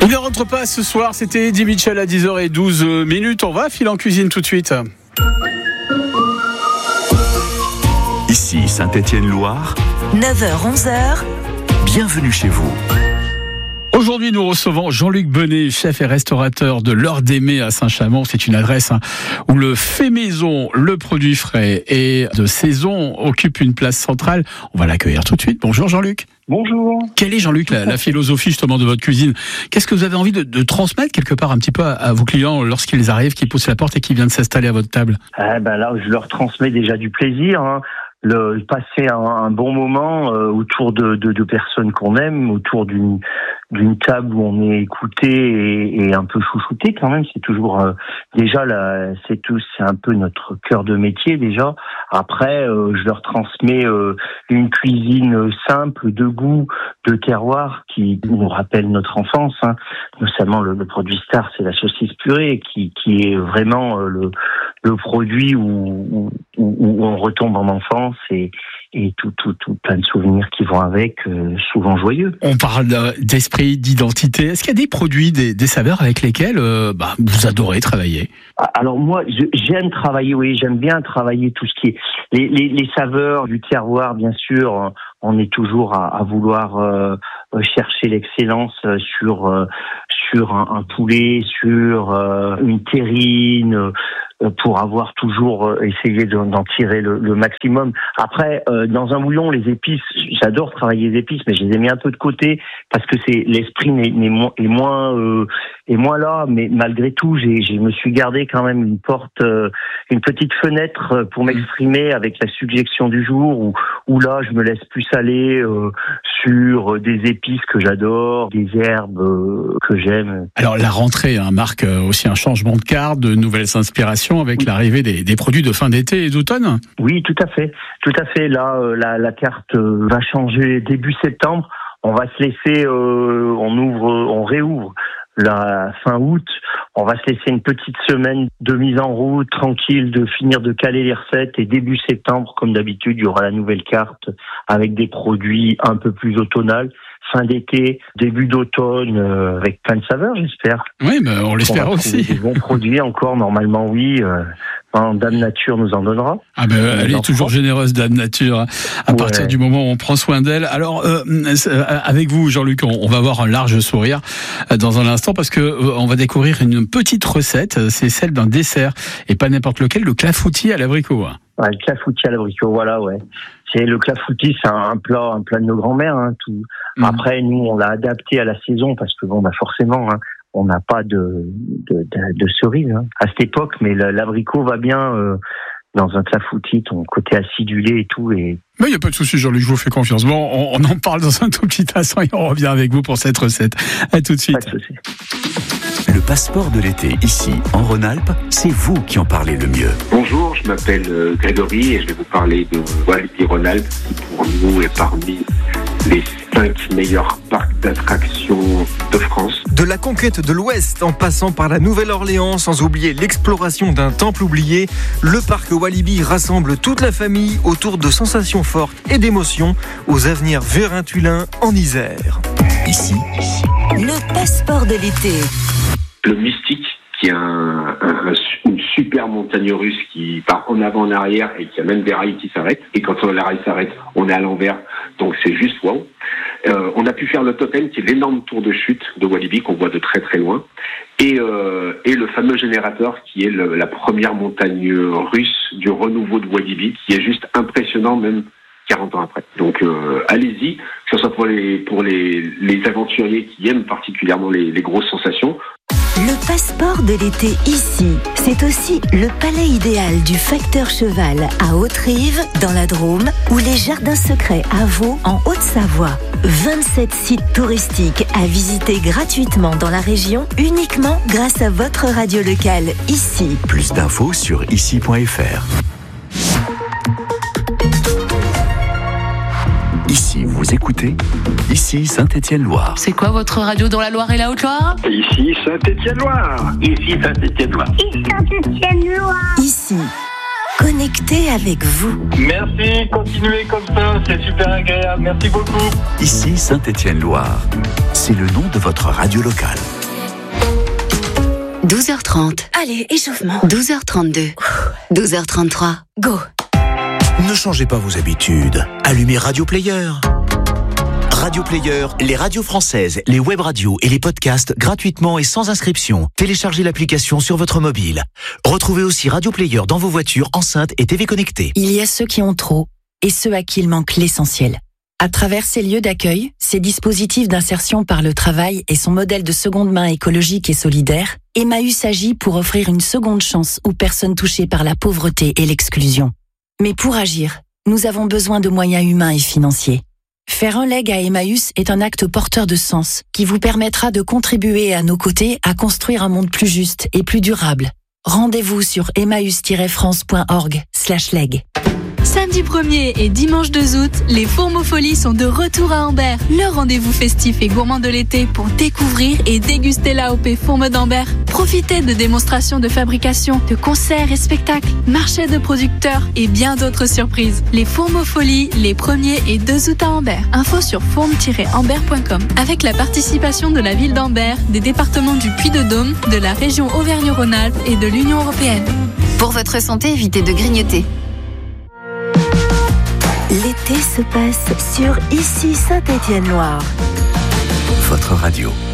Il ne rentre pas ce soir, c'était Eddie Mitchell à 10h12. On va filer en cuisine tout de suite. Ici Saint-Étienne-Loire, 9h-11h, bienvenue chez vous. Aujourd'hui, nous recevons Jean-Luc Bonnet, chef et restaurateur de l'Heure d'Aimer à Saint-Chamond. C'est une adresse où le fait maison, le produit frais et de saison occupe une place centrale. On va l'accueillir tout de suite. Bonjour Jean-Luc. Bonjour. Quelle est, Jean-Luc, la philosophie justement de votre cuisine ? Qu'est-ce que vous avez envie de transmettre quelque part un petit peu à vos clients lorsqu'ils arrivent, qu'ils poussent la porte et qu'ils viennent s'installer à votre table ? Là, je leur transmets déjà du plaisir. Passer un bon moment autour de personnes qu'on aime, autour d'une table où on est écouté et un peu chouchouté quand même. C'est toujours déjà là, c'est un peu notre cœur de métier déjà. Après, je leur transmets une cuisine simple, de goût, de terroir qui nous rappelle notre enfance. Notamment le produit star, c'est la saucisse purée qui est vraiment le produit où on retombe en enfance et tout plein de souvenirs qui vont avec, souvent joyeux. On parle d'esprit, d'identité. Est-ce qu'il y a des produits, des saveurs avec lesquels vous adorez travailler ? Alors moi, j'aime travailler, oui, j'aime bien travailler tout ce qui est les saveurs du terroir, bien sûr. On est toujours à vouloir chercher l'excellence sur un poulet, sur une terrine, pour avoir toujours essayé d'en tirer le maximum. Après, dans un bouillon, les épices, j'adore travailler les épices, mais je les ai mis un peu de côté parce que l'esprit est moins là. Mais malgré tout, je me suis gardé quand même une petite fenêtre pour m'exprimer avec la suggestion du jour où là, je me laisse plus aller sur des épices que j'adore, des herbes que j'aime. Alors la rentrée marque aussi un changement de carte, de nouvelles inspirations avec l'arrivée des produits de fin d'été et d'automne. Oui, tout à fait. Là, la carte va changer début septembre. On va se laisser, on réouvre la fin août. On va se laisser une petite semaine de mise en route, tranquille, de finir de caler les recettes. Et début septembre, comme d'habitude, il y aura la nouvelle carte avec des produits un peu plus automnales. Fin d'été, début d'automne, avec plein de saveurs, j'espère. Oui, mais on l'espère aussi. Des bons produits encore, normalement, oui. Dame Nature nous en donnera. Elle est toujours généreuse, Dame Nature, à partir du moment où on prend soin d'elle. Alors, avec vous, Jean-Luc, on va avoir un large sourire dans un instant parce que on va découvrir une petite recette. C'est celle d'un dessert et pas n'importe lequel, le clafoutis à l'abricot. Ouais, le clafoutis à l'abricot, voilà, ouais. C'est le clafoutis, c'est un plat de nos grands-mères, tout. Après, nous, on l'a adapté à la saison parce que forcément, on n'a pas de cerises à cette époque, mais l'abricot va bien dans un clafoutis, ton côté acidulé et tout. Mais il n'y a pas de souci, Jean-Luc, je vous fais confiance. Bon, on en parle dans un tout petit instant et on revient avec vous pour cette recette. À tout de suite. Pas de souci. Le passeport de l'été, ici, en Rhône-Alpes, c'est vous qui en parlez le mieux. Bonjour, je m'appelle Grégory et je vais vous parler de Walibi Rhône-Alpes, qui pour nous est parmi les 5 meilleurs parcs d'attractions de France. De la conquête de l'Ouest en passant par la Nouvelle-Orléans, sans oublier l'exploration d'un temple oublié, le parc Walibi rassemble toute la famille autour de sensations fortes et d'émotions aux avenirs vérintulins en Isère. Ici, le passeport de l'été. Le Mystique, qui est une super montagne russe qui part en avant, en arrière et qui a même des rails qui s'arrêtent. Et quand les rails s'arrêtent, on est à l'envers. Donc c'est juste wow. On a pu faire le totem, qui est l'énorme tour de chute de Walibi qu'on voit de très très loin. Et le fameux générateur, qui est la première montagne russe du renouveau de Walibi, qui est juste impressionnant même 40 ans après. Donc allez-y, que ce soit pour les aventuriers qui aiment particulièrement les grosses sensations. Le passeport de l'été ici, c'est aussi le palais idéal du facteur cheval à Haute-Rive, dans la Drôme, ou les jardins secrets à Vaux, en Haute-Savoie. 27 sites touristiques à visiter gratuitement dans la région, uniquement grâce à votre radio locale, ici. Plus d'infos sur ici.fr. Ici, vous écoutez Ici Saint-Étienne-Loire. C'est quoi votre radio dans la Loire et la Haute-Loire ? Ici Saint-Étienne-Loire. Ici Saint-Étienne-Loire. Ici Saint-Étienne-Loire. Ici, connecté avec vous. Merci, continuez comme ça, c'est super agréable. Merci beaucoup. Ici Saint-Étienne-Loire. C'est le nom de votre radio locale. 12h30. Allez, échauffement. 12h32. 12h33. Go. Ne changez pas vos habitudes. Allumez Radio Player. Radio Player, les radios françaises, les web radios et les podcasts gratuitement et sans inscription. Téléchargez l'application sur votre mobile. Retrouvez aussi Radio Player dans vos voitures, enceintes et TV connectées. Il y a ceux qui ont trop et ceux à qui il manque l'essentiel. À travers ces lieux d'accueil, ces dispositifs d'insertion par le travail et son modèle de seconde main écologique et solidaire, Emmaüs agit pour offrir une seconde chance aux personnes touchées par la pauvreté et l'exclusion. Mais pour agir, nous avons besoin de moyens humains et financiers. Faire un leg à Emmaüs est un acte porteur de sens qui vous permettra de contribuer à nos côtés à construire un monde plus juste et plus durable. Rendez-vous sur emmaüs-france.org/leg. Samedi 1er et dimanche 2 août, les Fourmofolies sont de retour à Ambert. Le rendez-vous festif et gourmand de l'été pour découvrir et déguster l'AOP Fourme d'Ambert. Profitez de démonstrations de fabrication, de concerts et spectacles, marchés de producteurs et bien d'autres surprises. Les Fourmofolies, les 1er et 2 août à Ambert. Info sur fourme-ambert.com. Avec la participation de la ville d'Ambert, des départements du Puy-de-Dôme, de la région Auvergne-Rhône-Alpes et de l'Union européenne. Pour votre santé, évitez de grignoter. L'été se passe sur Ici Saint-Étienne-Loire. Votre radio.